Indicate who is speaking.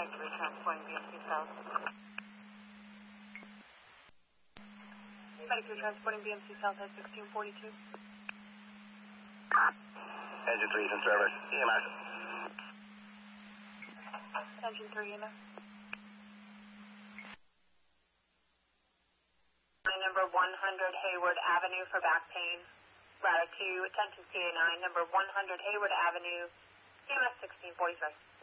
Speaker 1: Mercury transporting BMC South. Mercury transporting BMC South at 1642.
Speaker 2: Engine 3's in service. EMS.
Speaker 1: Engine 3, EMS. Number 100 Hayward Avenue for back pain. Routed to attention CA9, number 100 Hayward Avenue, EMS 1643.